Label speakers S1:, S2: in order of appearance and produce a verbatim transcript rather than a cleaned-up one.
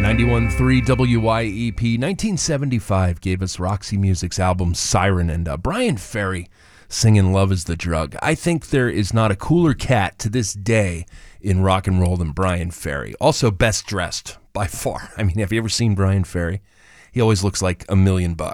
S1: ninety-one point three W Y E P. nineteen seventy-five gave us Roxy Music's album Siren, and uh, Brian Ferry singing Love is the Drug. I think there is not a cooler cat to this day in rock and roll than Brian Ferry. Also best dressed by far. I mean, have you ever seen Brian Ferry? He always looks like a million bucks.